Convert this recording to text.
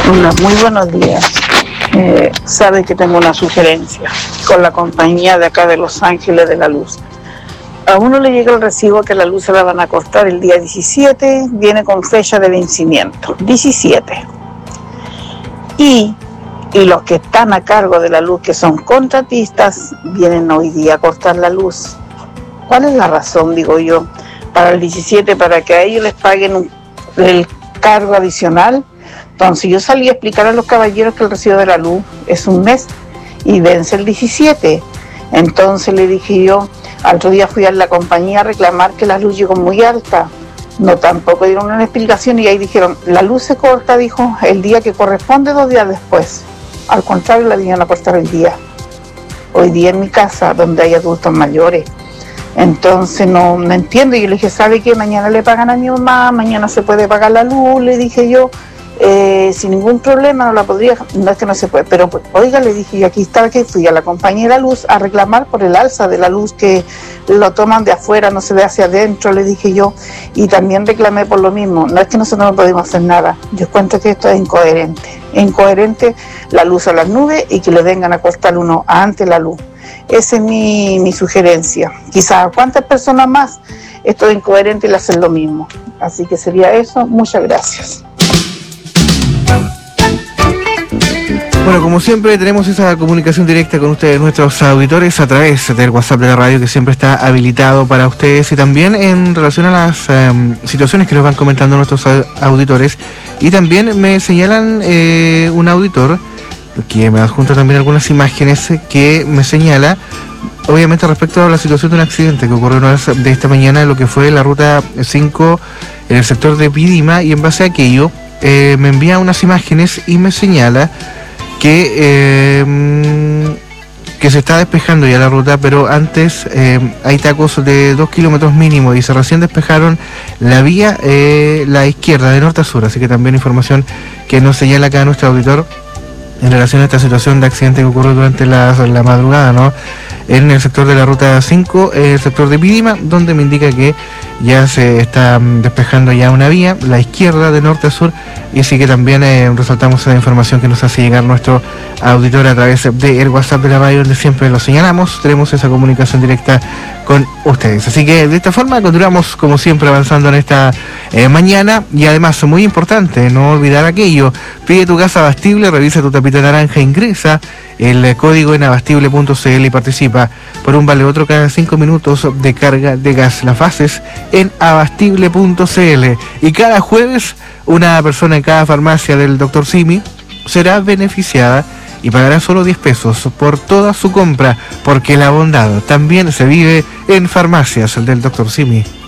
Hola, muy buenos días. Sabe que tengo una sugerencia con la compañía de acá de Los Ángeles de la Luz. A uno le llega el recibo que la luz se la van a cortar el día 17, viene con fecha de vencimiento, 17. Y los que están a cargo de la luz, que son contratistas, vienen hoy día a cortar la luz. ¿Cuál es la razón, digo yo, para el 17, para que a ellos les paguen el cargo adicional? Entonces yo salí a explicar a los caballeros que el recibo de la luz es un mes y vence el 17. Entonces le dije yo, al otro día fui a la compañía a reclamar que la luz llegó muy alta. No, tampoco dieron una explicación y ahí dijeron, la luz se corta, dijo, el día que corresponde 2 días después. Al contrario, la vinieron a cortar el día. Hoy día en mi casa, donde hay adultos mayores. Entonces no entiendo. Y yo le dije, ¿sabe qué? Mañana le pagan a mi mamá, mañana se puede pagar la luz, le dije yo. Sin ningún problema, no la podría, no es que no se puede, pero pues, oiga, le dije yo, aquí estaba que fui a la compañía de la luz a reclamar por el alza de la luz, que lo toman de afuera, no se ve hacia adentro, le dije yo, y también reclamé por lo mismo. No es que nosotros no podemos hacer nada, yo cuento que esto es incoherente la luz a las nubes y que le vengan a cortar uno antes la luz. Esa es mi sugerencia. Quizás cuántas personas más esto es incoherente y le hacen lo mismo. Así que sería eso. Muchas gracias. Bueno, como siempre tenemos esa comunicación directa con ustedes, nuestros auditores, a través del WhatsApp de la radio, que siempre está habilitado para ustedes, y también en relación a las situaciones que nos van comentando nuestros auditores. Y también me señalan un auditor que me adjunta también algunas imágenes que me señala, obviamente, respecto a la situación de un accidente que ocurrió una vez de esta mañana en lo que fue la ruta 5 en el sector de Pidima, y en base a aquello me envía unas imágenes y me señala que se está despejando ya la ruta, pero antes hay tacos de 2 kilómetros mínimo y se recién despejaron la vía, la izquierda, de norte a sur. Así que también información que nos señala acá nuestro auditor en relación a esta situación de accidente que ocurrió durante la madrugada, ¿no? En el sector de la ruta 5, el sector de Pidima, donde me indica que ya se está despejando ya una vía, la izquierda, de norte a sur, y así que también resaltamos esa información que nos hace llegar nuestro auditor a través del WhatsApp de la radio, donde siempre lo señalamos, tenemos esa comunicación directa con ustedes. Así que de esta forma continuamos como siempre avanzando en esta mañana, y además muy importante, no olvidar aquello: pide tu gas abastible, revisa tu tapita naranja, ingresa el código en abastible.cl y participa por un vale otro cada 5 minutos de carga de gas. Las bases en abastible.cl. Y cada jueves una persona en cada farmacia del Dr. Simi será beneficiada y pagará solo 10 pesos por toda su compra, porque la bondad también se vive en farmacias del Dr. Simi.